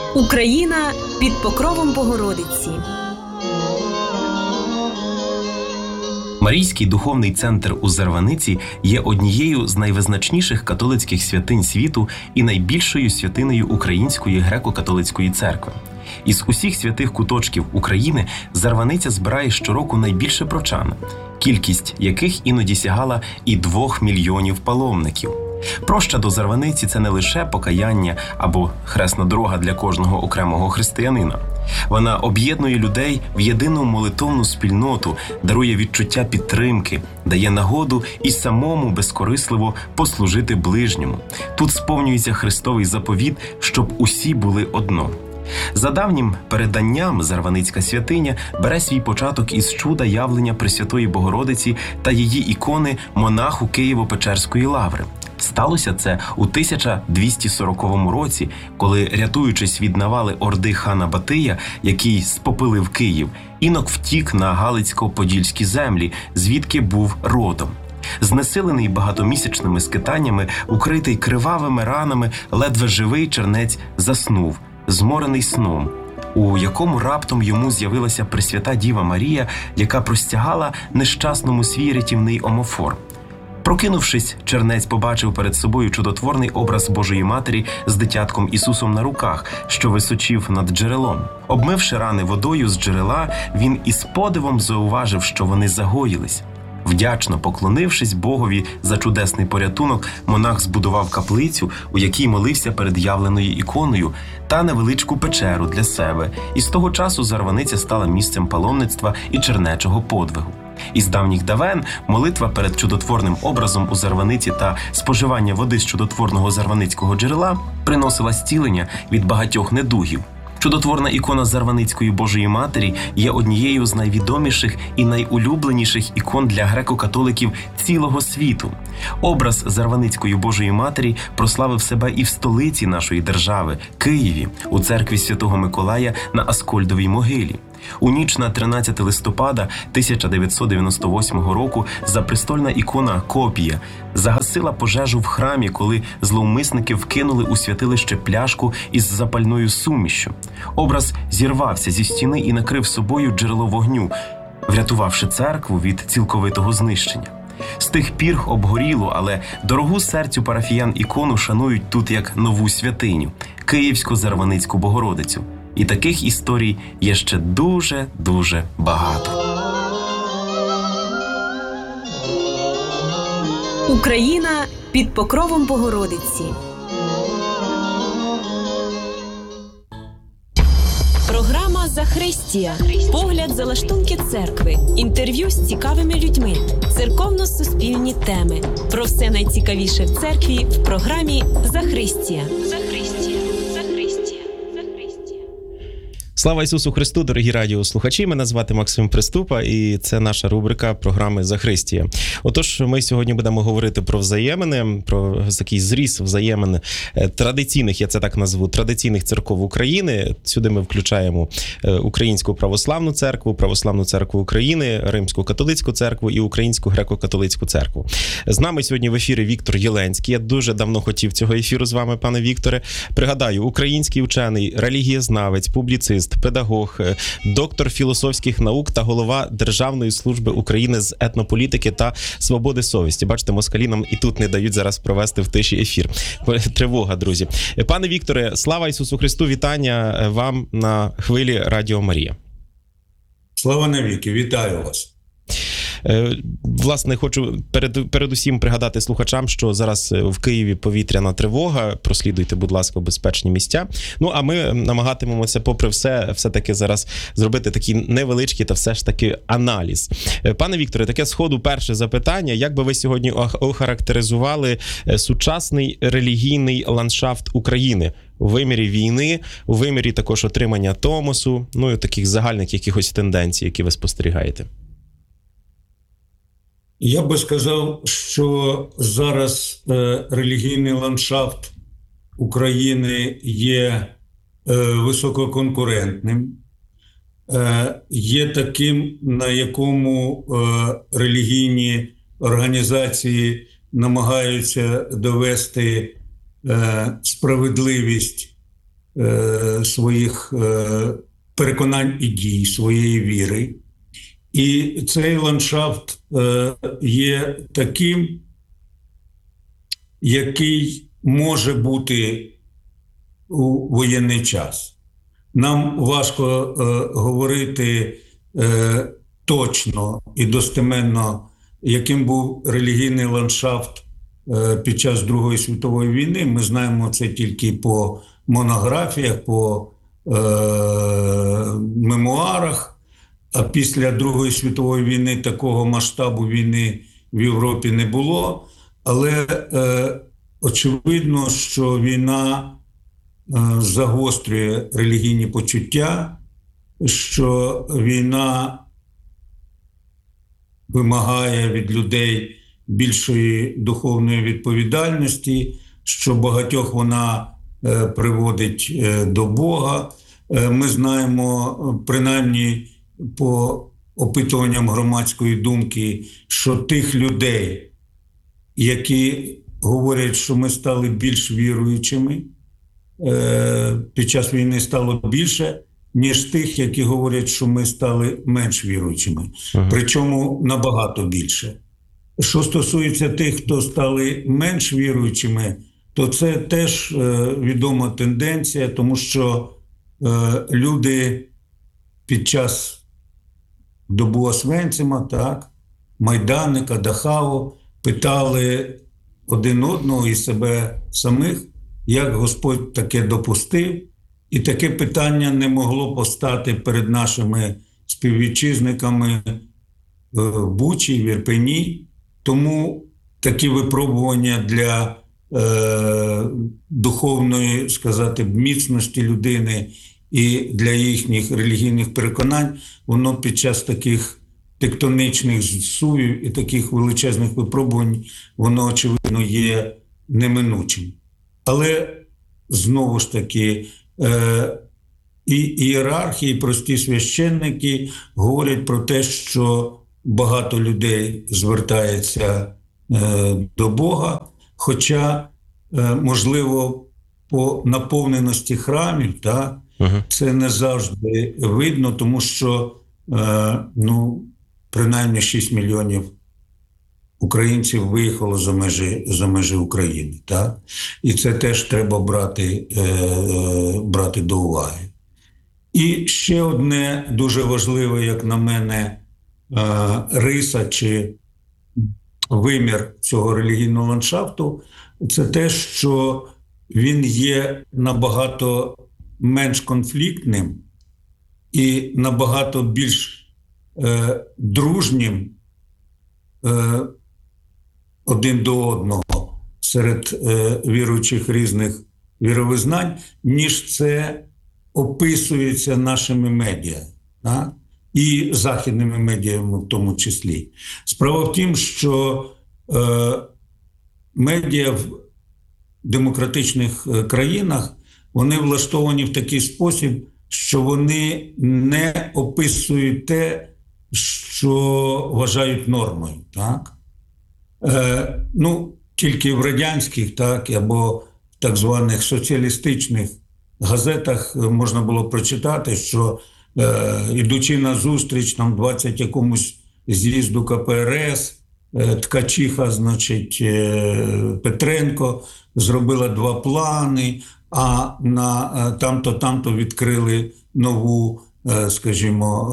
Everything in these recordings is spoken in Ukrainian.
Україна під покровом Богородиці. Марійський духовний центр у Зарваниці є однією з найвизначніших католицьких святинь світу і найбільшою святиною Української греко-католицької церкви. Із усіх святих куточків України Зарваниця збирає щороку найбільше прочан, кількість яких іноді сягала і 2 мільйонів паломників. Проща до Зарваниці – це не лише покаяння або хресна дорога для кожного окремого християнина. Вона об'єднує людей в єдину молитовну спільноту, дарує відчуття підтримки, дає нагоду і самому безкорисливо послужити ближньому. Тут сповнюється Христовий заповіт, щоб усі були одно. За давнім переданням, Зарваницька святиня бере свій початок із чуда явлення Пресвятої Богородиці та її ікони монаху Києво-Печерської лаври. Сталося це у 1240 році, коли, рятуючись від навали орди хана Батия, який спопилив Київ, інок втік на Галицько-Подільські землі, звідки був родом. Знесилений багатомісячними скитаннями, укритий кривавими ранами, ледве живий чернець заснув, зморений сном, у якому раптом йому з'явилася Пресвята Діва Марія, яка простягала нещасному свій рятівний омофор. Прокинувшись, чернець побачив перед собою чудотворний образ Божої Матері з дитятком Ісусом на руках, що височив над джерелом. Обмивши рани водою з джерела, він із подивом зауважив, що вони загоїлись. Вдячно поклонившись Богові за чудесний порятунок, монах збудував каплицю, у якій молився перед явленою іконою, та невеличку печеру для себе. І з того часу Зарваниця стала місцем паломництва і чернечого подвигу. Із давніх давен молитва перед чудотворним образом у Зарваниці та споживання води з чудотворного зарваницького джерела приносила зцілення від багатьох недугів. Чудотворна ікона Зарваницької Божої Матері є однією з найвідоміших і найулюбленіших ікон для греко-католиків цілого світу. Образ Зарваницької Божої Матері прославив себе і в столиці нашої держави – Києві, у церкві Святого Миколая на Аскольдовій могилі. У ніч на 13 листопада 1998 року запрестольна ікона Копія загасила пожежу в храмі, коли зловмисники вкинули у святилище пляшку із запальною сумішшю. Образ зірвався зі стіни і накрив собою джерело вогню, врятувавши церкву від цілковитого знищення. З тих пір обгорілу, але дорогу серцю парафіян ікону шанують тут як нову святиню – Київсько-Зарваницьку Богородицю. І таких історій є ще дуже багато. Україна під покровом Богородиці. Програма «Захристія». Погляд за лаштунки церкви. Інтерв'ю з цікавими людьми. Церковно-суспільні теми. Про все найцікавіше в церкві в програмі «Захристія». Слава Ісусу Христу, дорогі радіослухачі! Мене звати Максим Приступа, і це наша рубрика програми «Захристія». Отож, ми сьогодні будемо говорити про взаємини, про такий зріз взаємин традиційних, я це так назву, традиційних церков України. Сюди ми включаємо Українську православну церкву України, Римську католицьку церкву і Українську греко-католицьку церкву. З нами сьогодні в ефірі Віктор Єленський. Я дуже давно хотів цього ефіру з вами, пане Вікторе. Пригадаю, український учений, релігієзнавець, публіцист, педагог, доктор філософських наук та голова Державної служби України з етнополітики та свободи совісті. Бачите, москалі нам і тут не дають зараз провести в тиші ефір. Тривога, друзі. Пане Вікторе, слава Ісусу Христу, вітання вам на хвилі Радіо Марія. Слава навіки, вітаю вас. Власне, хочу передусім пригадати слухачам, що зараз в Києві повітряна тривога. Прослідуйте, будь ласка, в безпечні місця. Ну, а ми намагатимемося, попри все-таки зараз зробити такий невеличкий та все ж таки аналіз. Пане Вікторе, таке сходу перше запитання. Як би ви сьогодні охарактеризували сучасний релігійний ландшафт України у вимірі війни, у вимірі також отримання Томосу, ну і таких загальних якихось тенденцій, які ви спостерігаєте? Я би сказав, що зараз релігійний ландшафт України є висококонкурентним, є таким, на якому релігійні організації намагаються довести справедливість своїх переконань і дій, своєї віри. І цей ландшафт є таким, який може бути у воєнний час. Нам важко говорити точно і достеменно, яким був релігійний ландшафт під час Другої світової війни. Ми знаємо це тільки по монографіях, по мемуарах. А після Другої світової війни такого масштабу війни в Європі не було. Але очевидно, що війна загострює релігійні почуття, що війна вимагає від людей більшої духовної відповідальності, що багатьох вона приводить до Бога. Ми знаємо, принаймні по опитуванням громадської думки, що тих людей, які говорять, що ми стали більш віруючими, під час війни стало більше, ніж тих, які говорять, що ми стали менш віруючими. Причому набагато більше. Що стосується тих, хто стали менш віруючими, то це теж відома тенденція, тому що люди під час добу Освенцима, так, Майданика, Дахау питали один одного і себе самих, як Господь таке допустив. І таке питання не могло постати перед нашими співвітчизниками в Бучі, в Ірпені. Тому такі випробування для духовної, сказати, міцності людини і для їхніх релігійних переконань, воно під час таких тектонічних зсувів і таких величезних випробувань, воно, очевидно, є неминучим. Але, знову ж таки, і ієрархи, і прості священники говорять про те, що багато людей звертається до Бога, хоча, можливо, по наповненості храмів, так, це не завжди видно, тому що, принаймні 6 мільйонів українців виїхало за межі України. Так? І це теж треба брати до уваги. І ще одне дуже важливе, як на мене, риса чи вимір цього релігійного ландшафту – це те, що він є набагато менш конфліктним і набагато більш дружнім один до одного серед віруючих різних віровизнань, ніж це описується нашими медіа, так? І західними медіями в тому числі. Справа в тім, що медіа в демократичних країнах, вони влаштовані в такий спосіб, що вони не описують те, що вважають нормою. Так? Тільки в радянських, так, або в так званих соціалістичних газетах можна було прочитати, що ідучи на зустріч там 20 якомусь з'їзду КПРС, Ткачиха, значить, Петренко зробила 2 плани, а на там-то відкрили нову, скажімо,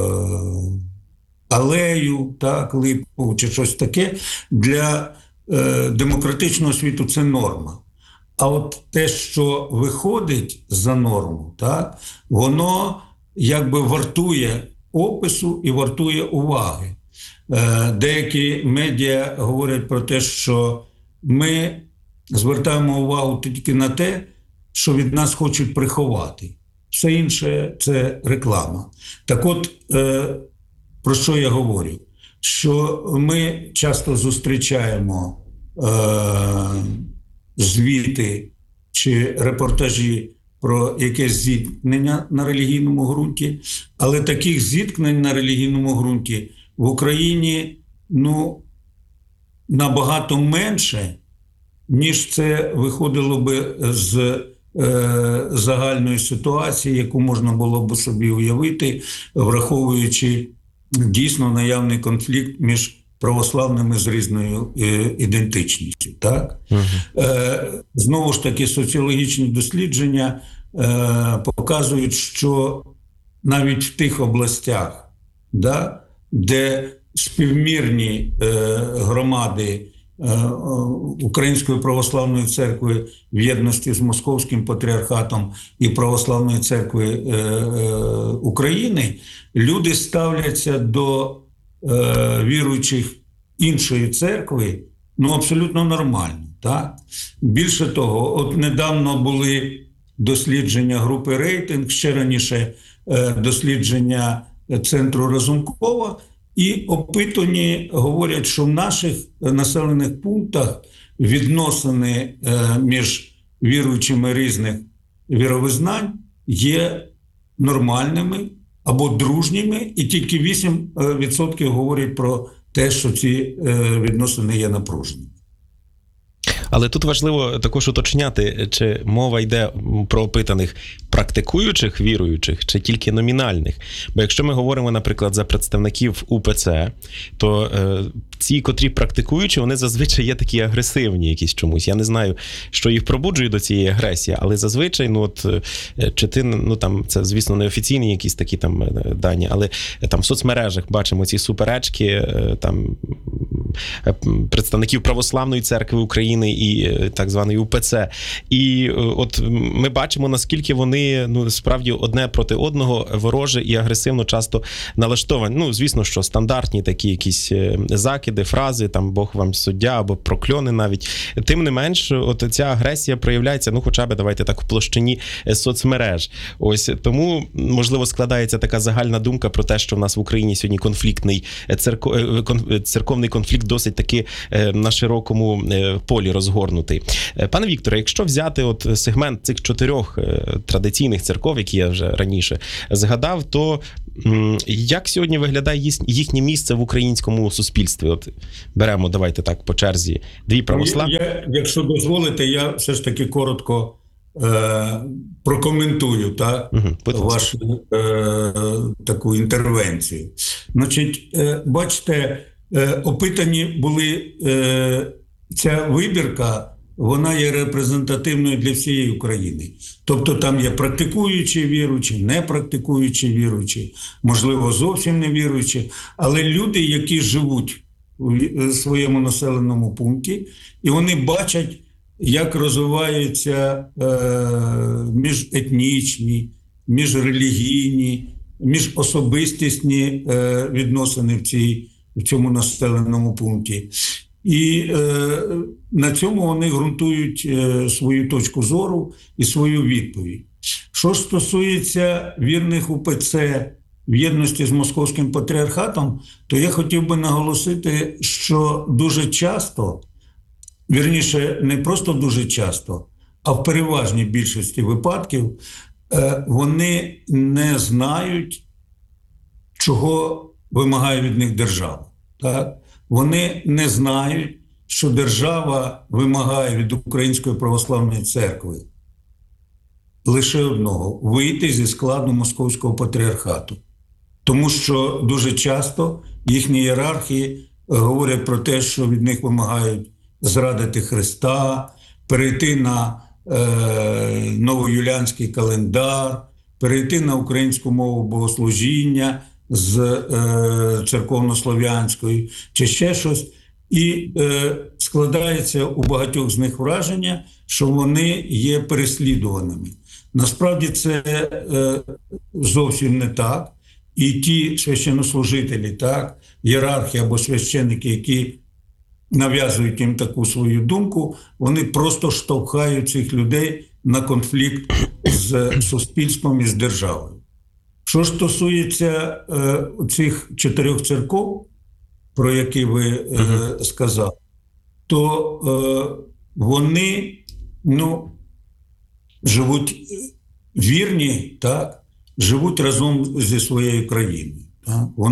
алею, так, липову чи щось таке. Для демократичного світу це норма. А от те, що виходить за норму, так, воно якби вартує опису і вартує уваги. Деякі медіа говорять про те, що ми звертаємо увагу тільки на те, що від нас хочуть приховати. Все інше – це реклама. Так от, про що я говорю? Що ми часто зустрічаємо звіти чи репортажі про якесь зіткнення на релігійному ґрунті, але таких зіткнень на релігійному ґрунті в Україні набагато менше, ніж це виходило би з загальної ситуації, яку можна було б собі уявити, враховуючи дійсно наявний конфлікт між православними з різною ідентичністю. Так? Знову ж таки, соціологічні дослідження показують, що навіть в тих областях, да, де співмірні громади Української православної церкви в єдності з Московським патріархатом і Православної церкви України, люди ставляться до віруючих іншої церкви абсолютно нормально. Так? Більше того, от недавно були дослідження групи «Рейтинг», ще раніше дослідження Центру Разумкова, і опитані говорять, що в наших населених пунктах відносини між віруючими різних віровизнань є нормальними або дружніми, і тільки 8% говорять про те, що ці відносини є напруженими. Але тут важливо також уточняти, чи мова йде про опитаних практикуючих віруючих, чи тільки номінальних. Бо якщо ми говоримо, наприклад, за представників УПЦ, то ці, котрі практикуючі, вони зазвичай є такі агресивні якісь чомусь. Я не знаю, що їх пробуджує до цієї агресії, але зазвичай, це, звісно, не офіційні якісь такі там дані, але там в соцмережах бачимо ці суперечки, там представників Православної церкви України і так званої УПЦ. І от ми бачимо, наскільки вони, справді, одне проти одного вороже і агресивно часто налаштовані. Звісно, що стандартні такі якісь закиди, фрази, там, Бог вам суддя, або прокльони навіть. Тим не менш, от ця агресія проявляється, хоча б, давайте так, в площині соцмереж. Ось, тому, можливо, складається така загальна думка про те, що в нас в Україні сьогодні конфліктний, церковний конфлікт досить таки на широкому полі розгорнутий. Пане Вікторе, якщо взяти от сегмент цих 4 традиційних церков, які я вже раніше згадав, то як сьогодні виглядає їхнє місце в українському суспільстві? От беремо, давайте так, по черзі, 2 православні. Якщо дозволите, я все ж таки коротко прокоментую вашу таку інтервенцію. Значить, бачите, опитані були, ця вибірка, вона є репрезентативною для всієї України. Тобто там є практикуючі віруючі, непрактикуючі віруючі, можливо, зовсім не віруючі, але люди, які живуть у своєму населеному пункті, і вони бачать, як розвиваються міжетнічні, міжрелігійні, міжособистісні відносини в цьому населеному пункті. І на цьому вони ґрунтують свою точку зору і свою відповідь. Що ж стосується вірних УПЦ в єдності з Московським патріархатом, то я хотів би наголосити, що дуже часто, вірніше, не просто дуже часто, а в переважній більшості випадків вони не знають, чого вимагає від них держава. Так? Вони не знають, що держава вимагає від Української православної церкви лише одного – вийти зі складу Московського патріархату. Тому що дуже часто їхні ієрархії говорять про те, що від них вимагають зрадити Христа, перейти на новоюліанський календар, перейти на українську мову богослужіння з церковнослов'янської чи ще щось. І складається у багатьох з них враження, що вони є переслідуваними. Насправді це зовсім не так. І ті священнослужителі, так, ієрархи або священники, які нав'язують їм таку свою думку, вони просто штовхають цих людей на конфлікт з суспільством і з державою. Що ж стосується цих 4 церков, про які ви сказали, то вони живуть вірні, так, живуть разом зі своєю країною. Так?